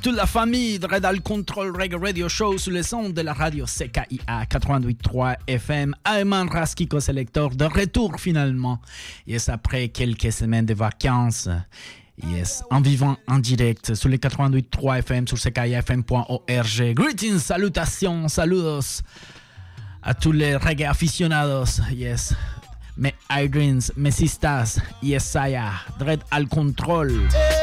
toute la famille de Red Al Control Reggae Radio Show sur les ondes de la radio CKIA 88.3 FM. Ayman Raskiko Selector de retour finalement. Yes, après quelques semaines de vacances. Yes, en vivant en direct sur les 88.3 FM, sur CKIAFM.org. Greetings, salutations, saludos à tous les reggae aficionados. Yes. Mes Irins, mes sistas, Yesaya, Red Al Control.